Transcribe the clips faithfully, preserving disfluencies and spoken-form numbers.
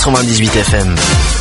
quatre-vingt-dix-huit F M.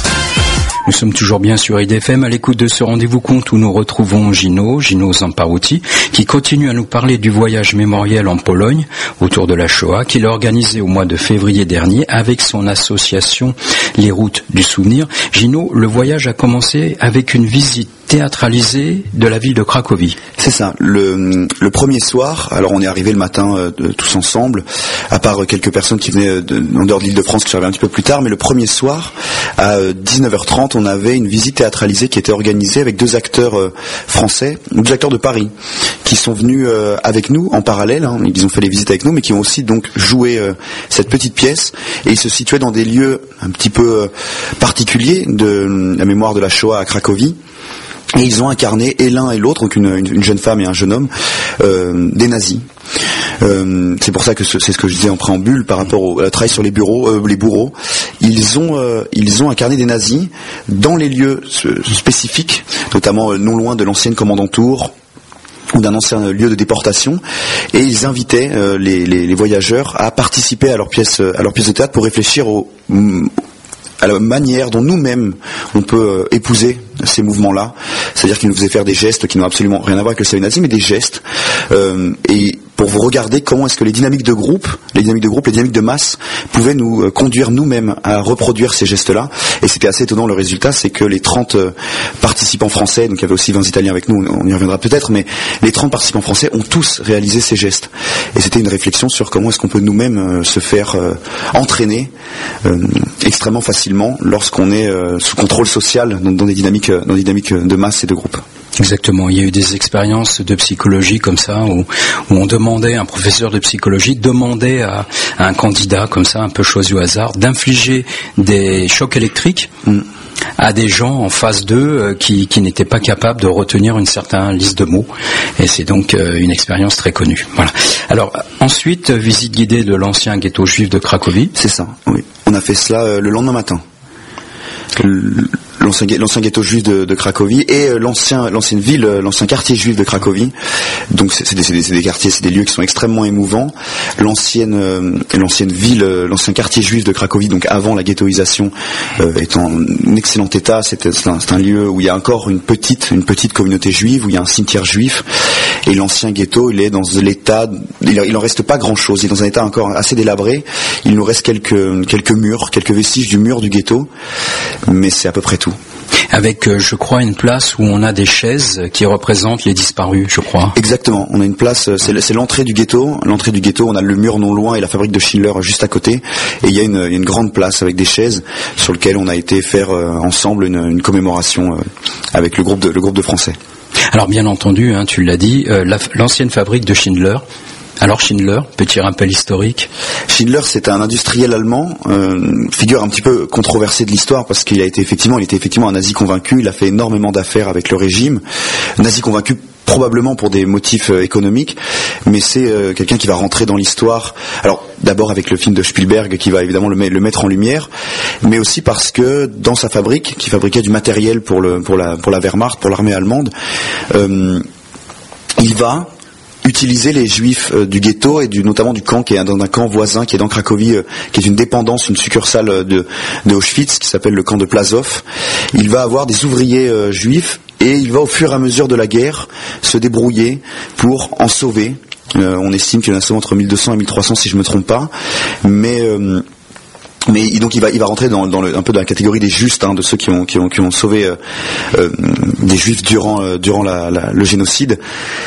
Nous sommes toujours bien sur I D F M à l'écoute de ce rendez-vous compte où nous retrouvons Gino, Gino Zamparuti, qui continue à nous parler du voyage mémoriel en Pologne autour de la Shoah qu'il a organisé au mois de février dernier avec son association Les Routes du Souvenir. Gino, le voyage a commencé avec une visite théâtralisée de la ville de Cracovie. C'est ça. Le, le premier soir, alors on est arrivé le matin euh, de, tous ensemble, à part euh, quelques personnes qui venaient de, en dehors de l'Île-de-France qui sont arrivées un petit peu plus tard, mais le premier soir, à euh, dix-neuf heures trente, on avait une visite théâtralisée qui était organisée avec deux acteurs euh, français, deux acteurs de Paris, qui sont venus euh, avec nous en parallèle, hein, ils ont fait les visites avec nous, mais qui ont aussi donc joué euh, cette petite pièce, et ils se situaient dans des lieux un petit peu euh, particuliers de la mémoire de la Shoah à Cracovie. Et ils ont incarné, et l'un et l'autre, donc une, une jeune femme et un jeune homme, euh, des nazis. Euh, c'est pour ça que ce, c'est ce que je disais en préambule par rapport au, à la travail sur les bureaux, euh, les bourreaux. Ils ont, euh, ils ont incarné des nazis dans les lieux spécifiques, notamment euh, non loin de l'ancienne Kommandantur ou d'un ancien lieu de déportation, et ils invitaient euh, les, les, les voyageurs à participer à leur pièce, à leur pièce de théâtre pour réfléchir au à la manière dont nous-mêmes on peut euh, épouser ces mouvements-là, c'est-à-dire qu'ils nous faisaient faire des gestes qui n'ont absolument rien à voir avec le salut nazi, mais des gestes, euh, et pour vous regarder comment est-ce que les dynamiques de groupe, les dynamiques de groupe, les dynamiques de masse pouvaient nous euh, conduire nous-mêmes à reproduire ces gestes-là. Et c'était assez étonnant le résultat, c'est que les trente euh, participants français, donc il y avait aussi vingt Italiens avec nous, on y reviendra peut-être, mais les trente participants français ont tous réalisé ces gestes. Et c'était une réflexion sur comment est-ce qu'on peut nous-mêmes euh, se faire euh, entraîner euh, extrêmement facilement lorsqu'on est euh, sous contrôle social dans, dans des dynamiques, dans des dynamiques de masse et de groupe. Exactement. Il y a eu des expériences de psychologie comme ça où, où on demandait, un professeur de psychologie demandait à, à un candidat comme ça, un peu choisi au hasard, d'infliger des chocs électriques mm. à des gens en face d'eux euh, qui, qui n'étaient pas capables de retenir une certaine liste de mots. Et c'est donc euh, une expérience très connue. Voilà. Alors ensuite, visite guidée de l'ancien ghetto juif de Cracovie. C'est ça, oui. On a fait cela euh, le lendemain matin. Le, L'ancien, l'ancien ghetto juif de, de Cracovie et l'ancien, l'ancienne ville, l'ancien quartier juif de Cracovie. Donc c'est, c'est, des, c'est, des, c'est des quartiers, c'est des lieux qui sont extrêmement émouvants. L'ancienne, euh, l'ancienne ville, l'ancien quartier juif de Cracovie, donc avant la ghettoisation, euh, est en excellent état. C'est, c'est, un, c'est un lieu où il y a encore une petite, une petite communauté juive, où il y a un cimetière juif. Et l'ancien ghetto, il est dans l'état, il, il en reste pas grand-chose. Il est dans un état encore assez délabré. Il nous reste quelques, quelques murs, quelques vestiges du mur du ghetto, mais c'est à peu près tout. Avec, je crois, une place où on a des chaises qui représentent les disparus, je crois. Exactement. On a une place, c'est, c'est l'entrée du ghetto. L'entrée du ghetto, on a le mur non loin et la fabrique de Schindler juste à côté. Et il y a une, une grande place avec des chaises sur lesquelles on a été faire euh, ensemble une, une commémoration euh, avec le groupe de, le groupe de Français. Alors bien entendu, hein, tu l'as dit, euh, la, l'ancienne fabrique de Schindler. Alors Schindler, petit rappel historique. Schindler, c'est un industriel allemand, euh, figure un petit peu controversée de l'histoire parce qu'il a été effectivement, il était effectivement un nazi convaincu. Il a fait énormément d'affaires avec le régime, nazi convaincu probablement pour des motifs euh, économiques, mais c'est euh, quelqu'un qui va rentrer dans l'histoire. Alors d'abord avec le film de Spielberg qui va évidemment le, met, le mettre en lumière, mais aussi parce que dans sa fabrique, qui fabriquait du matériel pour le pour la pour la Wehrmacht, pour l'armée allemande, euh, il va utiliser les juifs euh, du ghetto et du, notamment du camp qui est dans un camp voisin qui est dans Cracovie, euh, qui est une dépendance, une succursale de, de Auschwitz qui s'appelle le camp de Plaszow. Il va avoir des ouvriers euh, juifs et il va au fur et à mesure de la guerre se débrouiller pour en sauver. Euh, on estime qu'il y en a sauvé entre mille deux cents et mille trois cents si je me trompe pas, mais euh, mais donc il va il va rentrer dans, dans le, un peu dans la catégorie des justes, hein, de ceux qui ont qui ont qui ont sauvé euh, euh, des juifs durant euh, durant la, la, le génocide.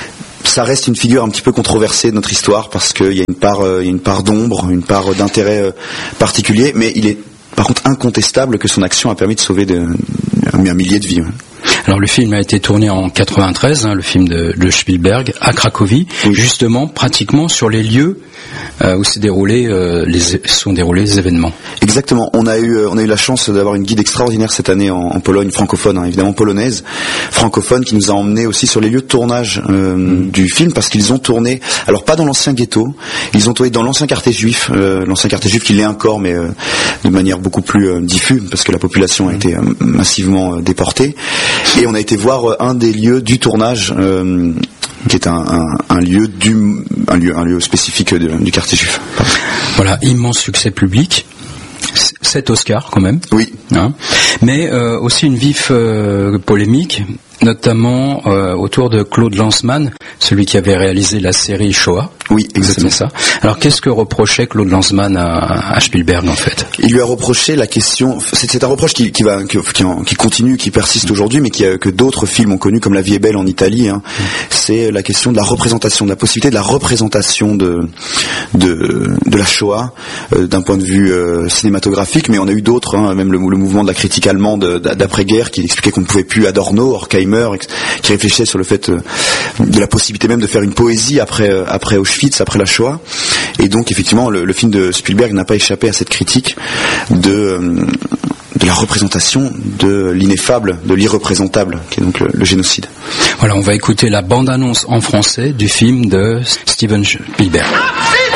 Ça reste une figure un petit peu controversée de notre histoire parce qu'il y a une part, euh, il y a une part d'ombre, une part d'intérêt euh, particulier, mais il est par contre incontestable que son action a permis de sauver de, un, un millier de vies. Ouais. Alors le film a été tourné en quatre-vingt-treize, hein, le film de, de Spielberg, à Cracovie, oui. Justement, pratiquement sur les lieux euh, où s'est déroulé, euh, les, sont déroulés les événements. Exactement. On a eu, on a eu la chance d'avoir une guide extraordinaire cette année en, en Pologne, francophone, hein, évidemment polonaise, francophone, qui nous a emmenés aussi sur les lieux de tournage euh, mmh. du film, parce qu'ils ont tourné, alors pas dans l'ancien ghetto, ils ont tourné dans l'ancien quartier juif, euh, l'ancien quartier juif qui l'est encore, mais euh, de manière beaucoup plus euh, diffuse, parce que la population a été euh, massivement euh, déportée. Et on a été voir un des lieux du tournage, euh, qui est un, un, un lieu du, un lieu, un lieu spécifique de, du quartier juif. Voilà, immense succès public. sept Oscars quand même. Oui. Hein, mais euh, aussi une vive euh, polémique, notamment euh, autour de Claude Lanzmann, celui qui avait réalisé la série Shoah. Oui, exactement. C'est ça. Alors, qu'est-ce que reprochait Claude Lanzmann à, à Spielberg, en fait? Il lui a reproché la question. C'est, c'est un reproche qui, qui va, qui, qui, qui continue, qui persiste aujourd'hui, mais qui, que d'autres films ont connu, comme La Vie est belle en Italie. Hein. Mm. C'est la question de la représentation, de la possibilité de la représentation de de, de la Shoah euh, d'un point de vue euh, cinématographique. Mais on a eu d'autres, hein, même le, le mouvement de la critique allemande d'après-guerre, qui expliquait qu'on ne pouvait plus, Adorno, Horkheimer, qui réfléchissait sur le fait euh, de la possibilité même de faire une poésie après euh, après Auschwitz, après la Shoah. Et donc effectivement le, le film de Spielberg n'a pas échappé à cette critique de, de la représentation de l'ineffable, de l'irreprésentable, qui est donc le, le génocide. Voilà, on va écouter la bande-annonce en français du film de Steven Spielberg.